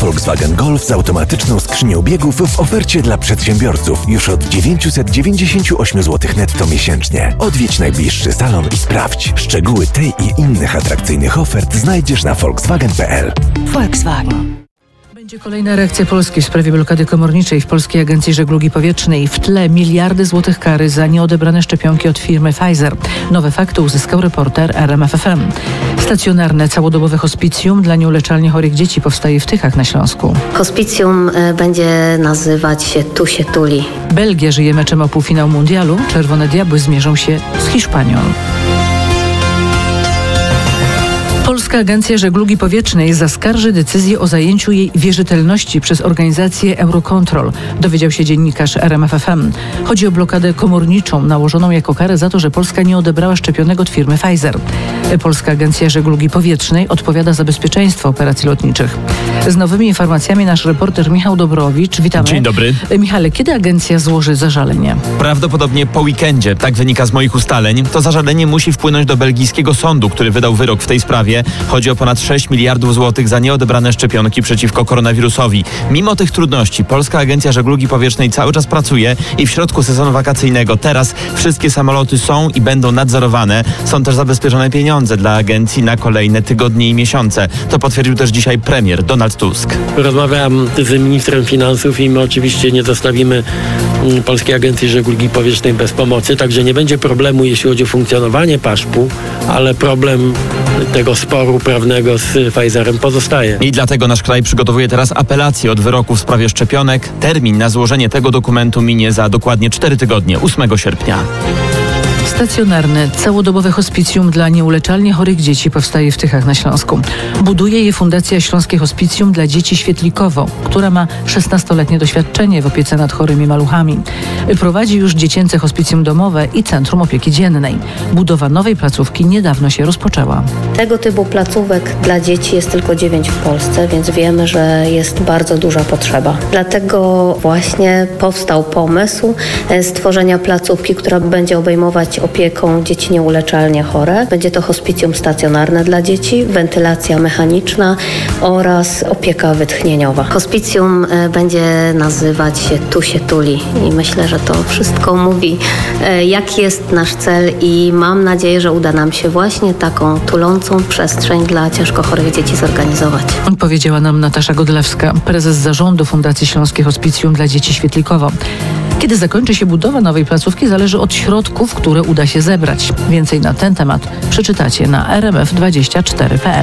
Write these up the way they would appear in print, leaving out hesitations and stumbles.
Volkswagen Golf z automatyczną skrzynią biegów w ofercie dla przedsiębiorców już od 998 zł netto miesięcznie. Odwiedź najbliższy salon i sprawdź. Szczegóły tej i innych atrakcyjnych ofert znajdziesz na volkswagen.pl. Volkswagen. Będzie kolejna reakcja Polski w sprawie blokady komorniczej w Polskiej Agencji Żeglugi Powietrznej. W tle miliardy złotych kary za nieodebrane szczepionki od firmy Pfizer. Nowe fakty uzyskał reporter RMFFM. Stacjonarne całodobowe hospicjum dla nieuleczalnie chorych dzieci powstaje w Tychach na Śląsku. Hospicjum będzie nazywać się Tu się tuli. Belgia żyje meczem o półfinał mundialu. Czerwone Diabły zmierzą się z Hiszpanią. Polska Agencja Żeglugi Powietrznej zaskarży decyzję o zajęciu jej wierzytelności przez organizację Eurocontrol, dowiedział się dziennikarz RMFFM. Chodzi o blokadę komorniczą nałożoną jako karę za to, że Polska nie odebrała szczepionek od firmy Pfizer. Polska Agencja Żeglugi Powietrznej odpowiada za bezpieczeństwo operacji lotniczych. Z nowymi informacjami nasz reporter Michał Dobrowicz. Witamy. Dzień dobry. Michale, kiedy agencja złoży zażalenie? Prawdopodobnie po weekendzie, tak wynika z moich ustaleń. To zażalenie musi wpłynąć do belgijskiego sądu, który wydał wyrok w tej sprawie. Chodzi o ponad 6 miliardów złotych za nieodebrane szczepionki przeciwko koronawirusowi. Mimo tych trudności Polska Agencja Żeglugi Powietrznej cały czas pracuje i w środku sezonu wakacyjnego teraz wszystkie samoloty są i będą nadzorowane. Są też zabezpieczone pieniądze dla agencji na kolejne tygodnie i miesiące. To potwierdził też dzisiaj premier Donald Tusk. Rozmawiam z ministrem finansów i my oczywiście nie zostawimy Polskiej Agencji Żeglugi Powietrznej bez pomocy, także nie będzie problemu, jeśli chodzi o funkcjonowanie PAŻP-u, ale problem tego sporu prawnego z Pfizerem pozostaje. I dlatego nasz kraj przygotowuje teraz apelację od wyroku w sprawie szczepionek. Termin na złożenie tego dokumentu minie za dokładnie 4 tygodnie, 8 sierpnia. Stacjonarne, całodobowe hospicjum dla nieuleczalnie chorych dzieci powstaje w Tychach na Śląsku. Buduje je Fundacja Śląskie Hospicjum dla Dzieci Świetlikowo, która ma 16-letnie doświadczenie w opiece nad chorymi maluchami. Prowadzi już dziecięce hospicjum domowe i Centrum Opieki Dziennej. Budowa nowej placówki niedawno się rozpoczęła. Tego typu placówek dla dzieci jest tylko 9 w Polsce, więc wiemy, że jest bardzo duża potrzeba. Dlatego właśnie powstał pomysł stworzenia placówki, która będzie obejmować opieką dzieci nieuleczalnie chore. Będzie to hospicjum stacjonarne dla dzieci, wentylacja mechaniczna oraz opieka wytchnieniowa. Hospicjum będzie nazywać się Tu się tuli i myślę, że to wszystko mówi, jaki jest nasz cel i mam nadzieję, że uda nam się właśnie taką tulącą przestrzeń dla ciężko chorych dzieci zorganizować. Powiedziała nam Natasza Godlewska, prezes zarządu Fundacji Śląskie Hospicjum dla Dzieci Świetlikowo. Kiedy zakończy się budowa nowej placówki, zależy od środków, które uda się zebrać. Więcej na ten temat przeczytacie na rmf24.pl.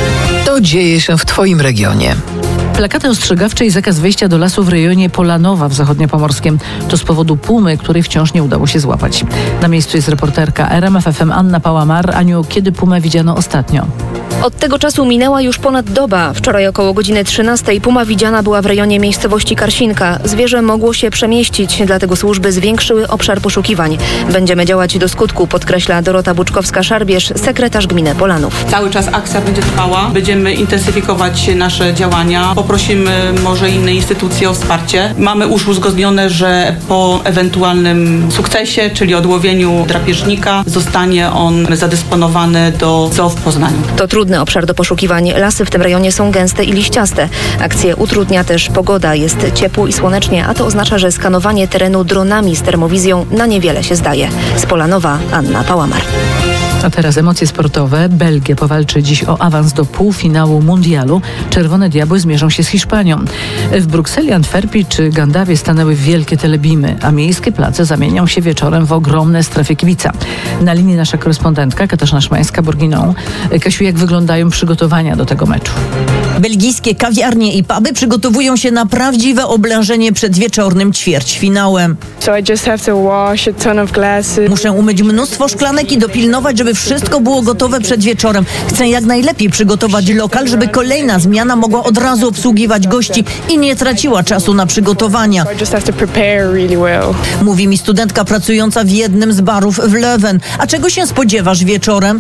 To dzieje się w Twoim regionie. Plakaty ostrzegawcze i zakaz wejścia do lasu w rejonie Polanowa w Zachodniopomorskiem. To z powodu pumy, której wciąż nie udało się złapać. Na miejscu jest reporterka RMFFM Anna Pałamar. Aniu, kiedy pumę widziano ostatnio? Od tego czasu minęła już ponad doba. Wczoraj około godziny 13 puma widziana była w rejonie miejscowości Karsinka. Zwierzę mogło się przemieścić, dlatego służby zwiększyły obszar poszukiwań. Będziemy działać do skutku, podkreśla Dorota Buczkowska-Szarbierz, sekretarz gminy Polanów. Cały czas akcja będzie trwała. Będziemy intensyfikować nasze działania. Poprosimy może inne instytucje o wsparcie. Mamy już uzgodnione, że po ewentualnym sukcesie, czyli odłowieniu drapieżnika, zostanie on zadysponowany do zoo w Poznaniu. To trudny obszar do poszukiwań. Lasy w tym rejonie są gęste i liściaste. Akcję utrudnia też pogoda. Jest ciepło i słonecznie, a to oznacza, że skanowanie terenu dronami z termowizją na niewiele się zdaje. Z Polanowa Anna Pałamar. A teraz emocje sportowe. Belgia powalczy dziś o awans do półfinału mundialu. Czerwone Diabły zmierzą się z Hiszpanią. W Brukseli, Antwerpii czy Gandawie stanęły wielkie telebimy, a miejskie place zamienią się wieczorem w ogromne strefy kibica. Na linii nasza korespondentka Katarzyna Szymańska-Borginą. Kasiu, jak wyglądają przygotowania do tego meczu? Belgijskie kawiarnie i puby przygotowują się na prawdziwe oblężenie przed wieczornym ćwierćfinałem. Muszę umyć mnóstwo szklanek i dopilnować, żeby wszystko było gotowe przed wieczorem. Chcę jak najlepiej przygotować lokal, żeby kolejna zmiana mogła od razu obsługiwać gości i nie traciła czasu na przygotowania. Mówi mi studentka pracująca w jednym z barów w Leuven. A czego się spodziewasz wieczorem?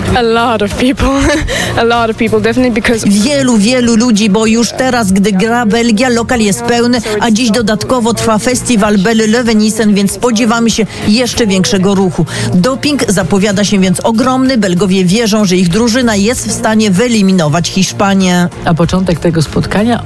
Wielu ludzi, bo już teraz, gdy gra Belgia, lokal jest pełny, a dziś dodatkowo trwa festiwal Belle Leuvenisen, więc spodziewamy się jeszcze większego ruchu. Doping zapowiada się więc ogromny. Belgowie wierzą, że ich drużyna jest w stanie wyeliminować Hiszpanię. A początek tego spotkania